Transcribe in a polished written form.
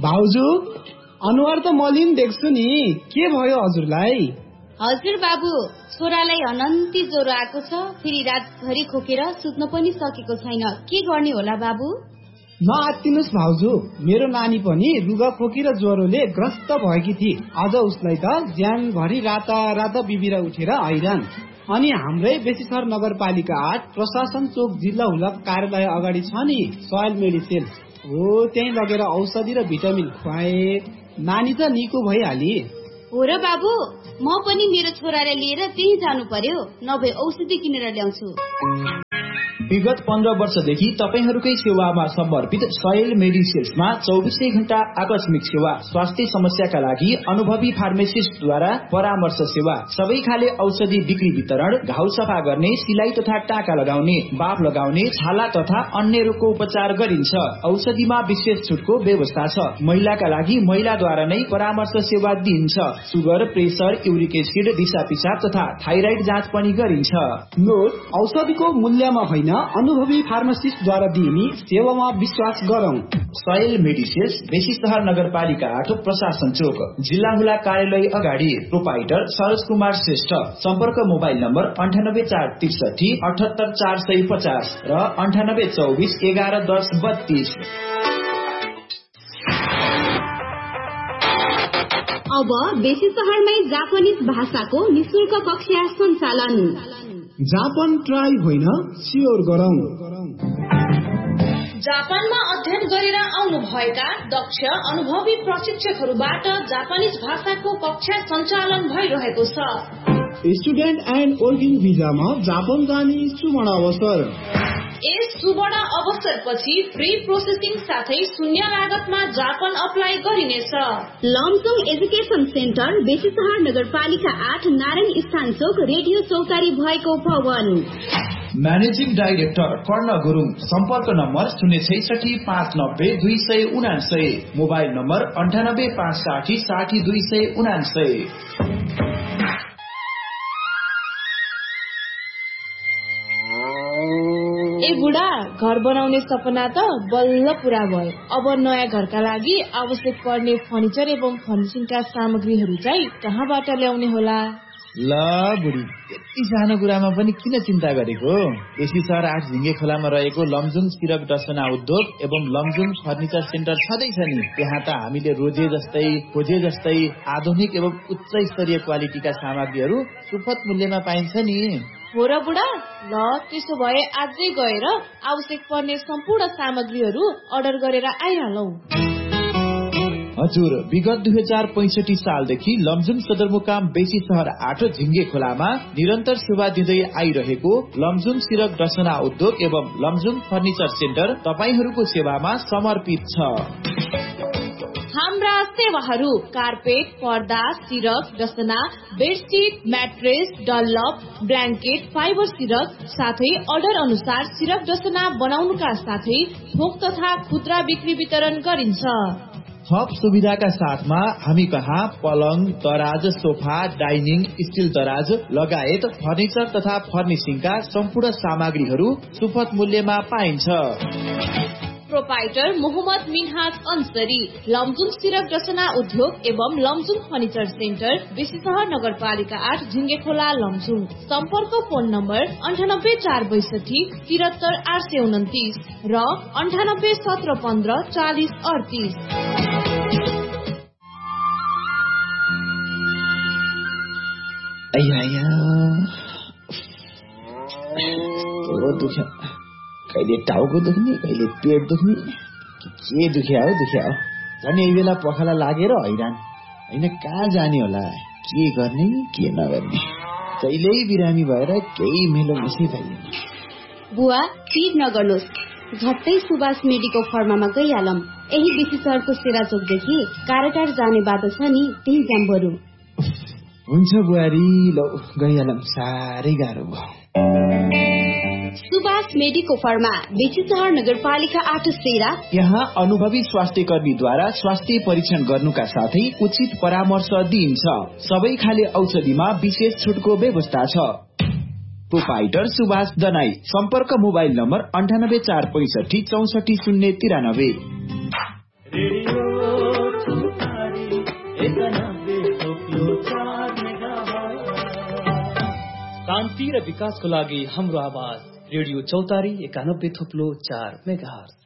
भाउजू अनुहार त मलिन देख्छु नि, के भयो हजुरलाई? हजुर बाबु, छोरालाई अनन्ती ज्वरो आएको छ, फेरि रातभरि खोकेर सुत्न पनि सकेको छैन। के गर्ने होला बाबु? नआत्तिनुस् भाउजू, मेरो नानी पनि रुगा खोकी र ज्वरोले ग्रस्त भएकी थिए। आज उसलाई त ज्यानभरि राता बिबिरा उठेर हैरान। अनि हाम्रै बेसीथर नगरपालिका 8 प्रशासन चोक जिल्ला हुलक कार्यालय अगाडि छ नि सोयल मेडिसिन हो, त्यही लगेर औषधि र भिटामिन खुवाए, नानी त निको भइहाली। हो र बाबु, म पनि मेरो छोरालाई लिएर त्यही जानु पर्यो, नभए औषधि किनेर ल्याउँछु। विगत 15 वर्षदेखि तपाईहरूकै सेवामा समर्पित सोयल मेडिसिन्समा 24 घण्टा आकस्मिक सेवा, स्वास्थ्य समस्याका लागि अनुभवी फार्मासिस्टद्वारा परामर्श सेवा, सबै खाले औषधि बिक्री वितरण, घाउ सफा गर्ने, सिलाई तथा टाका लगाउने, बाफ लगाउने, छाला तथा अन्य रोगको उपचार गरिन्छ। औषधिमा विशेष छुटको व्यवस्था छ। महिलाका लागि महिलाद्वारा नै परामर्श सेवा दिइन्छ। सुगर, प्रेसर, युरिक एसिड, दिशा पिसाब तथा थाइराइड जाँच पनि गरिन्छ। नोट, औषधिको मूल्यमा होइन, अनुभवी फार्मासिस्टद्वारा दिइने सेवामा विश्वास गरौं। सोयल मेडिसिन्स, बेसी सहर नगरपालिका 8 प्रशासन चोक जिल्ला हुला कार्यालय अगाडि। प्रोपाइटर सरोज कुमार श्रेष्ठ। सम्पर्क मोबाइल नम्बर 98463 78450 र 9824 1110 32। अब बेसी सहरमै जापानिज भाषाको निशुल्क कक्षा सञ्चालन। जापान ट्राई होइन, सियोर गरौं। जापानमा अध्ययन गरेर आउनु भएका दक्ष अनुभवी प्रशिक्षकहरूबाट जापानिज भाषाको कक्षा सञ्चालन भइरहेको छ। स्टुडेन्ट एन्ड वर्किङ भिजामा जापान जाने सुवर्ण अवसर। यस सुवर्ण अवसरपछि फ्री प्रोसेसिङ साथै शून्य लागतमा जापान अप्लाई गरिनेछ। लमजुङ एजुकेसन सेन्टर, बेसी सहर नगरपालिका 8 नारायण स्थान चोक रेडियो चौतारी भएको भवन। म्यानेजिङ डाइरेक्टर कर्ण गुरुङ। सम्पर्क नम्बर 066 590 279, मोबाइल नम्बर 98 560 60 279। ए बुढा, घर बनाउने सपना त बल्ल पूरा भयो। अब नयाँ घरका लागि आवश्यक पर्ने फर्निचर एवं फर्निशिङका सामग्रीहरू चाहिँ कहाँबाट ल्याउने होला? ल बुढी, यति सानो कुरामा पनि किन चिन्ता गरेको? बेसी सहर 8 झिङ्गे खोलामा रहेको लमजुङ सिरक डसना उद्योग एवं लमजुङ फर्निचर सेन्टर छँदैछ नि। त्यहाँ त हामीले रोजे जस्तै खोजे जस्तै आधुनिक एवं उच्च स्तरीय क्वालिटीका सामग्रीहरू सुपथ मूल्यमा पाइन्छ नि। हो र बुढा, ल त्यसो भए आजै गएर आवश्यक पर्ने सम्पूर्ण सामग्रीहरू अर्डर गरेर आइहालौ। हजुर, विगत 2065 सालदेखि लमजुङ सदरमुकाम बेसी सहर 8 झिङ्गे खोलामा निरन्तर सेवा दिँदै आइरहेको लमजुङ सिरक डसना उद्योग एवं लमजुङ फर्निचर सेन्टर तपाईहरूको सेवामा समर्पित छ। हाम्रा सेवाहरू कार्पेट, पर्दा, सिरक डसना, bedsheet, mattress, Dunlop, blanket, fibre सिरक साथै अर्डर अनुसार सिरक डसना बनाउनुका साथै थोक तथा खुद्रा बिक्री वितरण गरिन्छ। थप सुविधाका साथमा हामी कहाँ पलङ, दराज, सोफा, डाइनिङ, स्टिल दराज लगायत फर्निचर तथा फर्निशिङका सम्पूर्ण सामग्रीहरू सुपथ मूल्यमा पाइन्छ। प्रोपाइटर मोहम्मद मिनहाज अन्सरी, लमजुङ सिरक रचना उद्योग एवं लमजुङ फर्निचर सेन्टर, बेसी सहर नगरपालिका 8 झिङ्गे खोला लमजुङ। सम्पर्क फोन नम्बर 98 462 73 829 र 98 17 15 40 38। कहिले टाउको दुख्ने, कहिले पेट दुख्ने, के दुख्या हो झन् यही बेला पखाला लागेर हैरान। होइन कहाँ जाने होला, के गर्ने के नगर्ने, कहिल्यै बिरामी भएर केही मेलो मुसी पाइने। बुवा चिज नगर्नुहोस्, झट्टै सुभाष मेडिको फर्मामा गइहालौँ। यही बेसी सहरको सेरा चोकदेखि काराटार जाने बाटो छ नि, त्यही जाम बरु। हुन्छ बुहारी, ल गइहालौँ, साह्रै गाह्रो भयो। सुभाष मेडिको फर्मा, बेसी सहर नगरपालिका 8 सेरा। यहाँ अनुभवी स्वास्थ्य कर्मीद्वारा स्वास्थ्य परीक्षण गर्नुका साथै उचित परामर्श दिइन्छ। सबै खाले औषधिमा विशेष छुटको व्यवस्था छ। प्रोपाइटर सुभाष दनाई। सम्पर्क मोबाइल नम्बर 98 465 64 093। शान्ति र विकासको लागि हाम्रो आवाज रेडियो चौतारी 91.4 मेगाहर्ज।